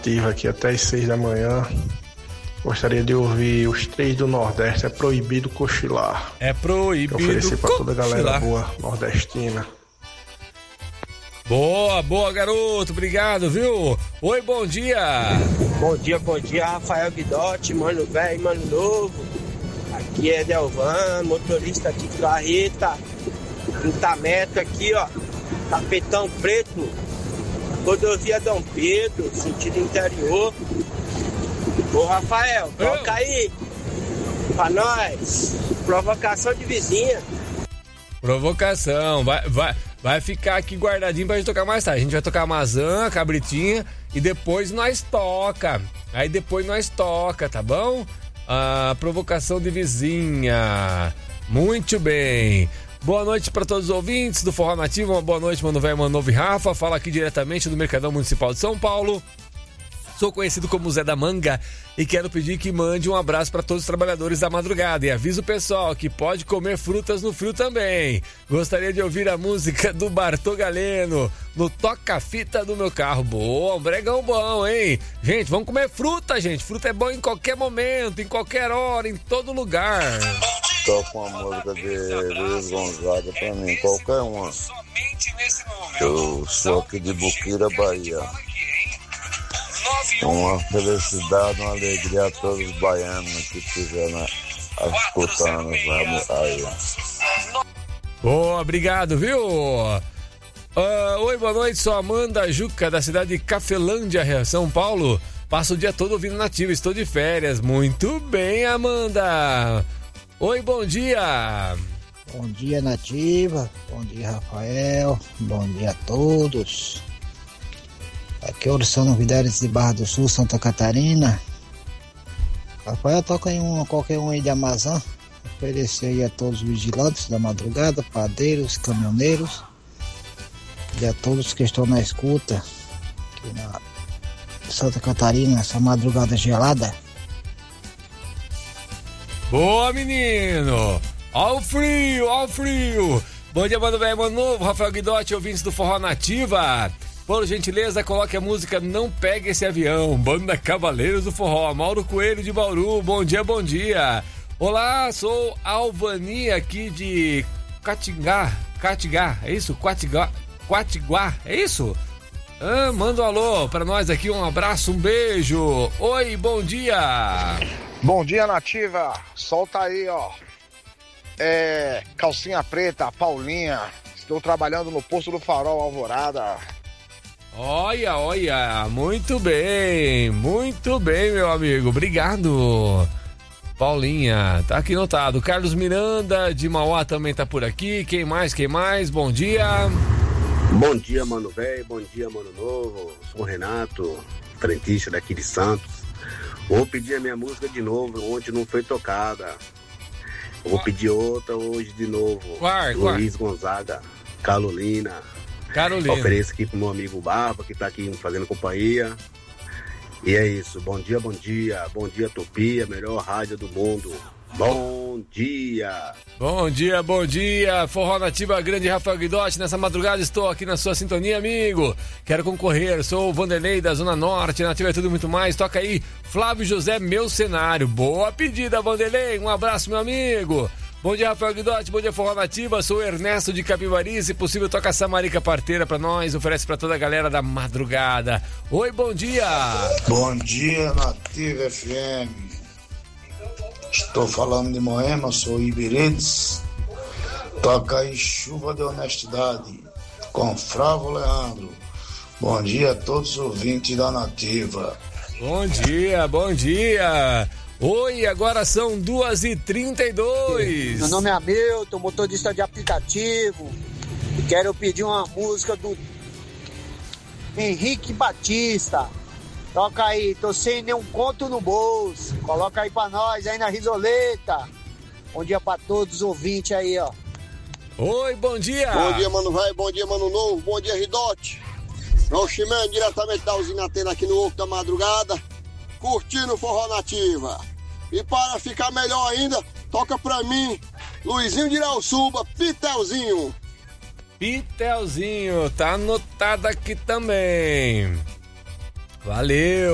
ativa aqui até as 6 da manhã. Gostaria de ouvir os 3 do Nordeste. É proibido cochilar. É proibido cochilar. Oferecer pra toda a galera boa nordestina. Boa, garoto. Obrigado, viu? Oi, bom dia. Bom dia, Rafael Guidotti, mano velho, mano novo. Aqui é Delvan, motorista de carreta. 30 metros aqui, ó. Tapetão preto. Rodovia Dom Pedro, sentido interior. Ô, Rafael, toca aí. Pra nós. Provocação de vizinha. Provocação. Vai ficar aqui guardadinho pra gente tocar mais tarde. A gente vai tocar Amazã, Cabritinha e depois nós toca. Aí depois nós toca, tá bom? Provocação de vizinha. Muito bem. Boa noite para todos os ouvintes do Forró Nativo. Uma boa noite, mano velho, mano novo e Rafa. Fala aqui diretamente do Mercadão Municipal de São Paulo. Sou conhecido como Zé da Manga e quero pedir que mande um abraço para todos os trabalhadores da madrugada e aviso o pessoal que pode comer frutas no frio também. Gostaria de ouvir a música do Bartô Galeno no toca-fita do meu carro. Boa, um bregão bom, hein? Gente, vamos comer fruta, gente. Fruta é bom em qualquer momento, em qualquer hora, em todo lugar. Toca uma música de Luiz Gonzaga pra mim, qualquer uma. Eu sou aqui de Buquira, Bahia. Uma felicidade, uma alegria a todos os baianos que estiveram escutando aí. Boa, obrigado, viu? Oi, boa noite, sou Amanda Juca, da cidade de Cafelândia, São Paulo. Passo o dia todo ouvindo Nativa, estou de férias. Muito bem, Amanda. Oi, bom dia. Bom dia, Nativa. Bom dia, Rafael. Bom dia a todos. Aqui é o Luciano Videres de Barra do Sul, Santa Catarina. Rafael, toca em qualquer um aí de Amazã. Oferecer aí a todos os vigilantes da madrugada, padeiros, caminhoneiros e a todos que estão na escuta aqui na Santa Catarina, essa madrugada gelada. Boa, menino! Ó o frio! Bom dia, mano velho, mano novo, Rafael Guidotti, ouvintes do Forró Nativa. Por gentileza, coloque a música Não Pegue Esse Avião, Banda Cavaleiros do Forró, Mauro Coelho de Bauru, bom dia. Olá, sou Alvani aqui de Catingá, é isso? Quatiguá, é isso? Manda um alô pra nós aqui, um abraço, um beijo. Oi, bom dia. Bom dia, Nativa, solta aí, ó. Calcinha preta, Paulinha, estou trabalhando no Posto do Farol, Alvorada. Olha, muito bem, meu amigo, obrigado. Paulinha, tá aqui notado. Carlos Miranda, de Mauá, também tá por aqui. Quem mais? Bom dia. Bom dia, mano velho, bom dia, mano novo. Sou o Renato, frentista daqui de Santos. Vou pedir a minha música de novo, ontem não foi tocada. Vou pedir outra hoje de novo. Luiz Gonzaga, Carolina. Ofereço aqui pro meu amigo Barba, que tá aqui fazendo companhia. E é isso, bom dia, Tupia, melhor rádio do mundo. Bom dia. Forró Nativa, grande Rafael Guidotti. Nessa madrugada estou aqui na sua sintonia, amigo. Quero concorrer, sou o Vanderlei da Zona Norte, Nativa é tudo muito mais. Toca aí, Flávio José, Meu Cenário. Boa pedida, Vanderlei, um abraço, meu amigo. Bom dia, Rafael Guidotti, bom dia, Forró Nativa, sou o Ernesto de Capivari, se possível toca essa Samarica Parteira pra nós, oferece pra toda a galera da madrugada. Oi, bom dia. Bom dia, Nativa FM. Estou falando de Moema, sou Iberides. Toca aí Chuva de Honestidade, com Fravo Leandro. Bom dia a todos os ouvintes da Nativa. Bom dia. Oi, agora são 2h32. Meu nome é Hamilton, motorista de aplicativo. Quero pedir uma música do Henrique Batista. Toca aí, tô sem nenhum conto no bolso. Coloca aí pra nós, aí na risoleta. Bom dia pra todos os ouvintes aí, ó. Oi, bom dia. Bom dia, mano velho, bom dia, mano novo, bom dia, Ridote. João Chimeno, diretamente da usina Atena aqui no Ovo da Madrugada, curtindo o Forró Nativa. E para ficar melhor ainda, toca pra mim, Luizinho de Irauçuba, Pitelzinho. Tá anotado aqui também. Valeu.